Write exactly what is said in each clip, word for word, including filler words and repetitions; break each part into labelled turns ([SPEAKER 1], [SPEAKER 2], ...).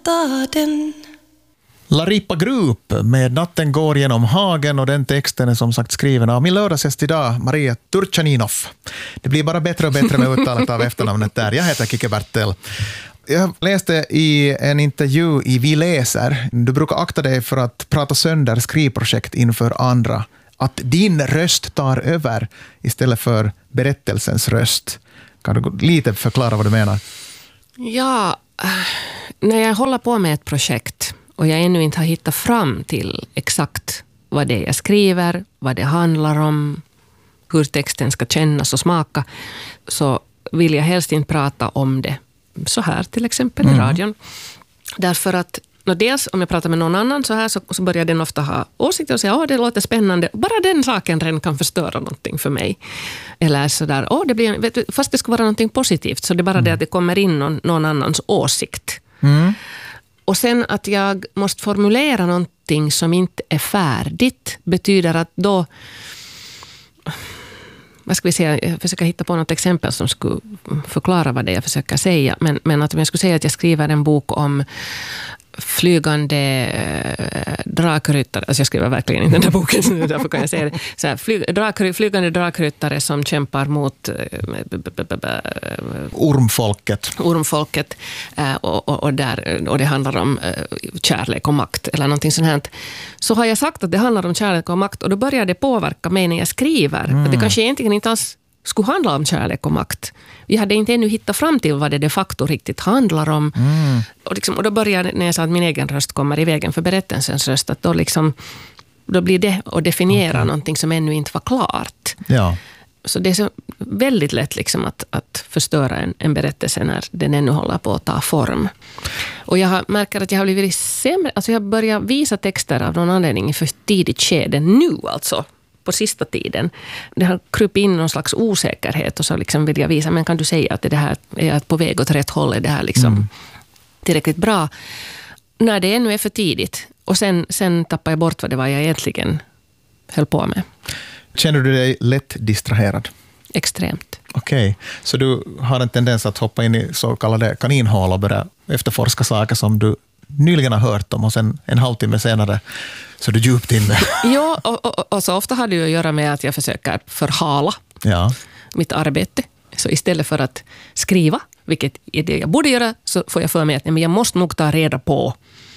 [SPEAKER 1] staden.
[SPEAKER 2] La Ripa Group med Natten går genom hagen, och den texten är som sagt skriven av min lördagsgäst idag, Maria Turchaninov. Det blir bara bättre och bättre med uttalet av efternamnet där. Jag heter Kike Bertel. Jag läste i en intervju i Vi läser, du brukar akta dig för att prata sönder skrivprojekt inför andra. Att din röst tar över istället för berättelsens röst. Kan du lite förklara vad du menar?
[SPEAKER 3] Ja, när jag håller på med ett projekt och jag ännu inte har hittat fram till exakt vad det är jag skriver, vad det handlar om, hur texten ska kännas och smaka, så vill jag helst inte prata om det så här till exempel mm. i radion. Därför att dels om jag pratar med någon annan så här så, så börjar den ofta ha åsikter och säga åh det låter spännande. Bara den saken redan kan förstöra någonting för mig. Eller sådär, åh det blir, vet du, fast det ska vara någonting positivt, så det är bara mm. det att det kommer in någon, någon annans åsikt. Mm. Och sen att jag måste formulera någonting som inte är färdigt betyder att då, vad ska vi säga, jag försöker hitta på något exempel som skulle förklara vad det är jag försöker säga. Men, men att om jag skulle säga att jag skriver en bok om flygande äh, drakryttare, alltså jag skriver verkligen inte den där boken, så därför kan jag säga det. Så här, flyg, drak, flygande drakryttare som kämpar mot äh, b, b, b, b,
[SPEAKER 2] ormfolket.
[SPEAKER 3] Ormfolket äh, och, och, och, där, och det handlar om äh, kärlek och makt eller någonting sånt här. Så har jag sagt att det handlar om kärlek och makt, och då börjar det påverka mig när jag skriver. Mm. Att det kanske egentligen inte alls skulle handla om kärlek och makt. Vi hade inte ännu hittat fram till vad det de facto riktigt handlar om. Mm. Och, liksom, och då börjar, när jag sa att min egen röst kommer i vägen för berättelsens röst, att då, liksom, då blir det att definiera okay. någonting som ännu inte var klart. Ja. Så det är så väldigt lätt liksom att, att förstöra en, en berättelse när den ännu håller på att ta form. Och jag har, märker att jag har blivit sämre. Alltså jag börjar visa texter av någon anledning för tidigt skede nu alltså. På sista tiden. Det har krypit in någon slags osäkerhet och så liksom vill jag visa, men kan du säga att det här är på väg åt rätt håll, är det här liksom mm. tillräckligt bra? När det ännu är för tidigt. Och sen, sen tappar jag bort vad det var jag egentligen höll på med.
[SPEAKER 2] Känner du dig lätt distraherad?
[SPEAKER 3] Extremt.
[SPEAKER 2] Okej, okay. Så du har en tendens att hoppa in i så kallade kaninhål och börja efterforska saker som du nyligen har hört om, och sen en halvtimme senare så är du djupt inne.
[SPEAKER 3] Ja, och, och, och så ofta har det ju att göra med att jag försöker förhala ja. mitt arbete. Så istället för att skriva, vilket är det jag borde göra, så får jag för mig att nej, men jag måste nog ta reda på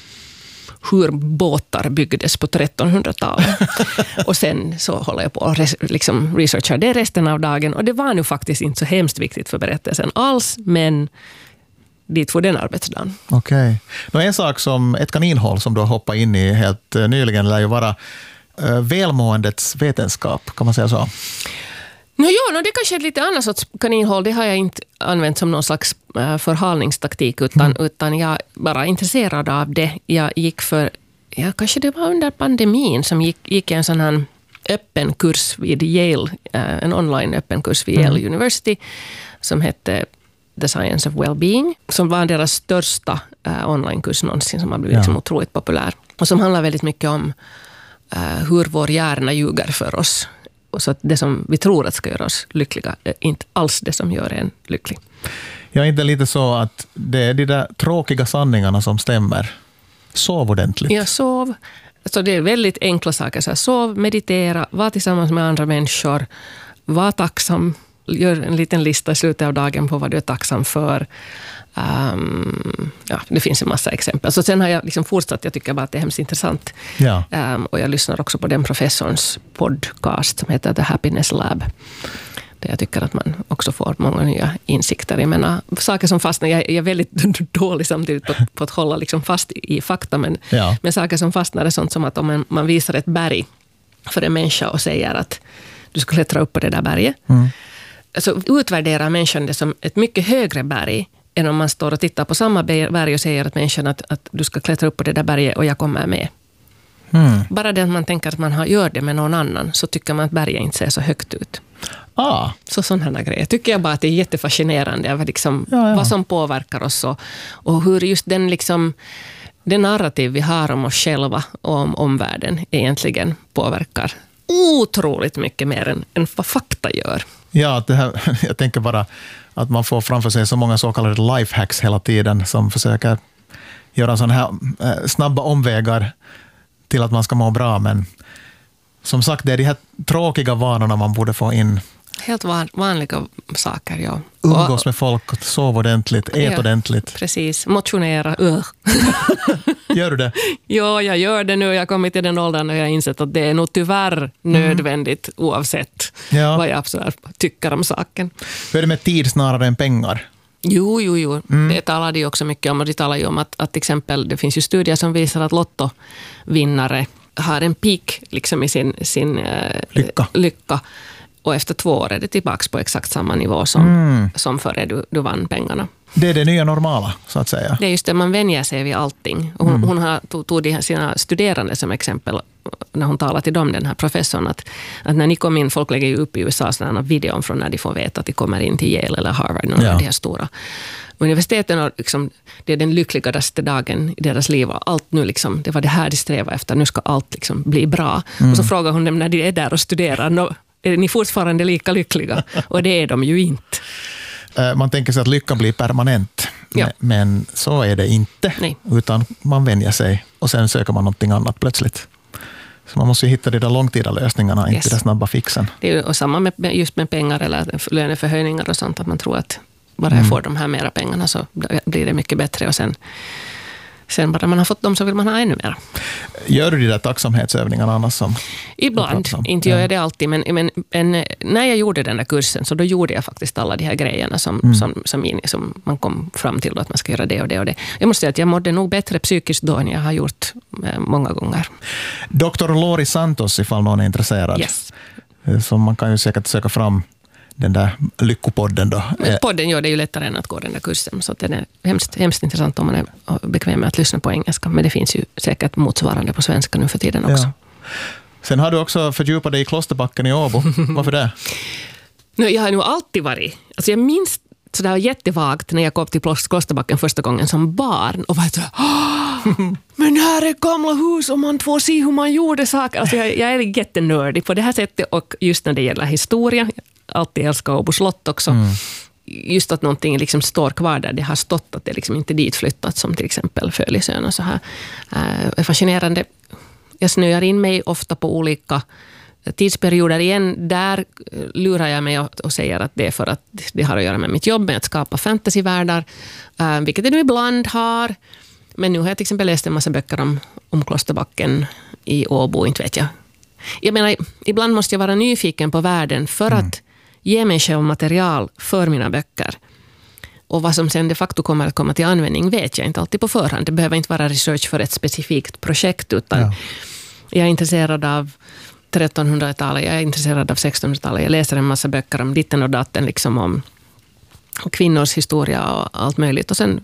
[SPEAKER 3] hur båtar byggdes på trettonhundratalet. Och sen så håller jag på och res, liksom researchar det resten av dagen. Och det var nu faktiskt inte så hemskt viktigt för berättelsen alls, men dit får den arbetsdagen.
[SPEAKER 2] Okej. Okay. En sak som ett kaninhål som du har hoppat in i helt nyligen lär ju vara uh, välmåendets vetenskap, kan man säga så?
[SPEAKER 3] No, ja, no, det kanske är ett lite annat sorts kaninhål. Det har jag inte använt som någon slags uh, förhalningstaktik, utan, mm. utan jag bara intresserad av det. Jag gick för, ja, kanske det var under pandemin som gick, gick en sån här öppen kurs vid Yale, uh, en online öppen kurs vid Yale mm. University som hette The Science of Wellbeing, som var deras största uh, onlinekurs någonsin, som har blivit ja. liksom otroligt populär. Och som handlar väldigt mycket om uh, hur vår hjärna ljuger för oss. Och så att det som vi tror att ska göra oss lyckliga är inte alls det som gör en lycklig.
[SPEAKER 2] Jag är inte lite så att det är de där tråkiga sanningarna som stämmer. Sov ordentligt.
[SPEAKER 3] Ja, sov. Så det är väldigt enkla saker. Så här, sov, meditera, var tillsammans med andra människor, var tacksam. Gör en liten lista i slutet av dagen på vad du är tacksam för. Um, ja, det finns en massa exempel. Så sen har jag liksom fortsatt, jag tycker bara att det är hemskt intressant. Ja. Um, och jag lyssnar också på den professorns podcast som heter The Happiness Lab. Där jag tycker att man också får många nya insikter. Jag menar, saker som fastnar, jag är väldigt dålig samtidigt på, på att hålla liksom fast i fakta, men, ja. men saker som fastnar är sånt som att om man, man visar ett berg för en människa och säger att du ska klättra upp på det där berget. Mm. Så utvärderar människan det som ett mycket högre berg än om man står och tittar på samma berg och säger att människan att, att du ska klättra upp på det där berget och jag kommer med. Mm. Bara det att man tänker att man har, gör det med någon annan, så tycker man att berget inte ser så högt ut. Ah. Så sådana här grejer. Tycker jag bara att det är jättefascinerande liksom, ja, ja. vad som påverkar oss och, och hur just den, liksom, den narrativ vi har om oss själva och om omvärlden egentligen påverkar otroligt mycket mer än, än vad fakta gör.
[SPEAKER 2] Ja, det här, jag tänker bara att man får framför sig så många så kallade lifehacks hela tiden som försöker göra sådana här eh, snabba omvägar till att man ska må bra, men som sagt, det är de här tråkiga vanorna man borde få in.
[SPEAKER 3] Helt van, vanliga saker, ja.
[SPEAKER 2] Umgås med folk, sov ordentligt, ät
[SPEAKER 3] ja,
[SPEAKER 2] ordentligt.
[SPEAKER 3] Precis, motionera. Uh.
[SPEAKER 2] Gör du det?
[SPEAKER 3] Ja, jag gör det nu. Jag har kommit till den åldern och jag har insett att det är nog tyvärr nödvändigt mm. oavsett
[SPEAKER 2] ja.
[SPEAKER 3] vad jag absolut tycker om saken.
[SPEAKER 2] Hur är det med tid snarare än pengar?
[SPEAKER 3] Jo, jo, jo.
[SPEAKER 2] Mm.
[SPEAKER 3] Det talar de också mycket om. Och de talar ju om att, att exempel, det finns ju studier som visar att lottovinnare har en peak liksom i sin, sin eh,
[SPEAKER 2] lycka.
[SPEAKER 3] lycka. Och efter två år är det tillbaka på exakt samma nivå som, mm. som före du, du vann pengarna.
[SPEAKER 2] Det är det nya normala, så att säga.
[SPEAKER 3] Det är just det, man vänjer sig vid allting. Hon, mm. hon har, tog, tog de sina studerande som exempel när hon talade till dem, den här professorn, att, att när ni kom in, folk lägger ju upp i U S A sådana videon från när de får veta att de kommer in till Yale eller Harvard, någon ja. av de här stora universiteten, och liksom, det är den lyckligaste dagen i deras liv och allt nu liksom, det var det här de strävar efter, nu ska allt liksom bli bra. Mm. Och så frågar hon dem när de är där och studerar, no, är ni fortfarande lika lyckliga? Och det är de ju inte.
[SPEAKER 2] Man tänker sig att lyckan blir permanent,
[SPEAKER 3] ja.
[SPEAKER 2] men så är det inte.
[SPEAKER 3] Nej.
[SPEAKER 2] Utan man vänjer sig och sen söker man någonting annat plötsligt. Så man måste ju hitta de där långtida lösningarna, yes. inte de snabba fixen.
[SPEAKER 3] Det är ju och samma med, just med pengar eller löneförhöjningar och sånt, att man tror att bara jag mm. får de här mera pengarna så blir det mycket bättre, och sen Sen bara man har fått dem så vill man ha ännu mer.
[SPEAKER 2] Gör du de där tacksamhetsövningarna annars? Som
[SPEAKER 3] Ibland, inte gör jag det alltid. Men, men, men när jag gjorde den där kursen så då gjorde jag faktiskt alla de här grejerna som, mm. som, som, in, som man kom fram till att man ska göra det och det och det. Jag måste säga att jag mådde nog bättre psykiskt då än jag har gjort många gånger.
[SPEAKER 2] doktor Lori Santos, ifall någon är intresserad.
[SPEAKER 3] Yes.
[SPEAKER 2] Så man kan ju säkert söka fram den där lyckopodden då.
[SPEAKER 3] Podden gör det ju lättare än att gå den där kursen. Så den är hemskt, hemskt intressant om man är bekväm med att lyssna på engelska. Men det finns ju säkert motsvarande på svenska nu för tiden också. Ja.
[SPEAKER 2] Sen har du också fördjupat dig i Klosterbacken i Åbo. Varför det?
[SPEAKER 3] No, jag har nog alltid varit. Alltså jag minns sådär jättevagt när jag kom till Klosterbacken första gången som barn. Och var så men här är gamla hus och man får se hur man gjorde saker. Alltså jag, jag är jättenördig på det här sättet. Och just när det gäller historia, alltid älskar Åbo slott också. Mm. Just att någonting liksom står kvar där det har stått, att det liksom inte dit flyttat, som till exempel Fölisön och så här. Äh, fascinerande. Jag snöar in mig ofta på olika tidsperioder igen. Där lurar jag mig och säger att det är för att det har att göra med mitt jobb med att skapa fantasyvärldar, äh, vilket det nu ibland har. Men nu har jag till exempel läst en massa böcker om, om Klosterbacken i Åbo, inte vet jag. Jag menar, ibland måste jag vara nyfiken på världen för mm. att ge mig själv material för mina böcker. Och vad som sen de facto kommer att komma till användning vet jag inte alltid på förhand. Det behöver inte vara research för ett specifikt projekt, utan ja. jag är intresserad av trettonhundratalet, jag är intresserad av sextonhundratalet. Jag läser en massa böcker om ditten och datten, liksom om kvinnors historia och allt möjligt. Och sen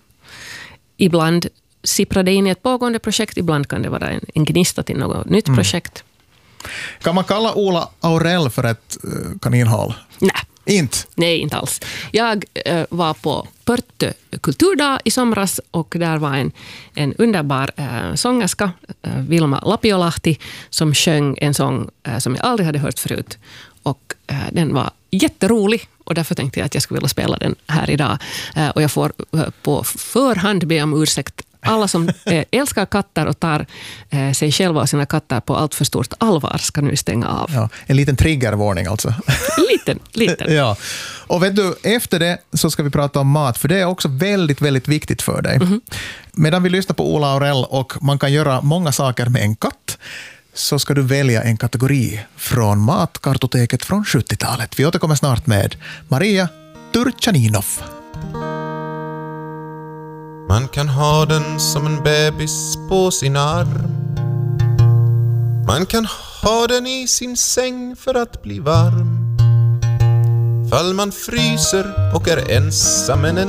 [SPEAKER 3] ibland sipprar det in i ett pågående projekt, ibland kan det vara en, en gnista till något nytt mm. projekt.
[SPEAKER 2] Kan man kalla Ola Aurell för ett uh, kaninhål?
[SPEAKER 3] Nej.
[SPEAKER 2] Inte?
[SPEAKER 3] Nej, inte alls. Jag uh, var på Pörtö kulturdag i somras och där var en, en underbar uh, sångerska, uh, Vilma Lapiolahti, som sjöng en sång uh, som jag aldrig hade hört förut. Och uh, den var jätterolig och därför tänkte jag att jag skulle vilja spela den här idag. Uh, och jag får uh, på förhand be om ursäkt alla som eh, älskar katter och tar eh, sig själva och sina katter på allt för stort allvar ska nu stänga av.
[SPEAKER 2] Ja, en liten triggervarning alltså.
[SPEAKER 3] Liten, liten.
[SPEAKER 2] Ja. Och vet du, efter det så ska vi prata om mat, för det är också väldigt, väldigt viktigt för dig. Mm-hmm. Medan vi lyssnar på Ola Aurell och man kan göra många saker med en katt, så ska du välja en kategori från matkartoteket från sjuttiotalet. Vi återkommer snart med Maria Turchaninov.
[SPEAKER 1] Man kan ha den som en bebis på sin arm. Man kan ha den i sin säng för att bli varm. Fall man fryser och är ensam en